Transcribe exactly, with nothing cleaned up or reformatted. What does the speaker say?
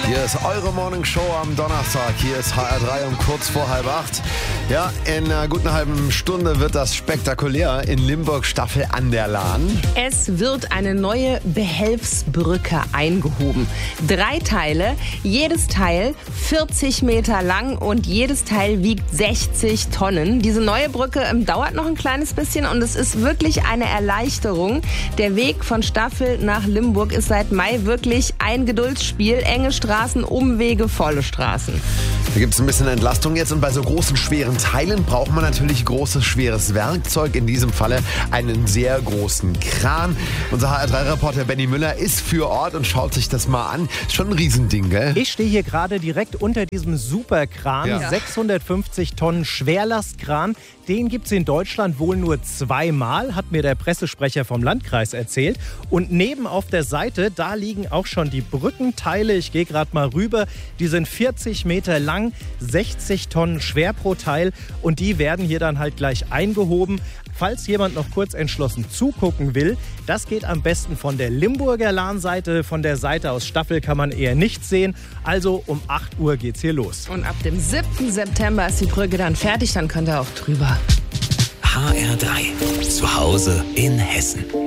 Hier ist eure Morning Show am Donnerstag. Hier ist H R drei um kurz vor halb acht. Ja, in einer guten halben Stunde wird das spektakulär in Limburg Staffel an der Lahn. Es wird eine neue Behelfsbrücke eingehoben. Drei Teile, jedes Teil vierzig Meter lang und jedes Teil wiegt sechzig Tonnen. Diese neue Brücke ähm, dauert noch ein kleines bisschen und es ist wirklich eine Erleichterung. Der Weg von Staffel nach Limburg ist seit Mai wirklich ein Geduldsspiel. Enge Straßen, Umwege, volle Straßen. Da gibt es ein bisschen Entlastung jetzt und bei so großen, schweren Teilen braucht man natürlich großes, schweres Werkzeug. In diesem Falle einen sehr großen Kran. Unser H R drei Reporter Benny Müller ist für Ort und schaut sich das mal an. Ist schon ein Riesending, gell? Ich stehe hier gerade direkt unter diesem Superkran. Ja. sechshundertfünfzig Tonnen Schwerlastkran. Den gibt es in Deutschland wohl nur zweimal, hat mir der Pressesprecher vom Landkreis erzählt. Und neben auf der Seite, da liegen auch schon die Brückenteile. Ich gehe gerade mal rüber. Die sind vierzig Meter lang, sechzig Tonnen schwer pro Teil. Und die werden hier dann halt gleich eingehoben. Falls jemand noch kurz entschlossen zugucken will, das geht am besten von der Limburger Lahnseite. Von der Seite aus Staffel kann man eher nichts sehen. Also um acht Uhr geht's hier los. Und ab dem siebten September ist die Brücke dann fertig, dann könnt ihr auch drüber. H R drei. Zu Hause in Hessen.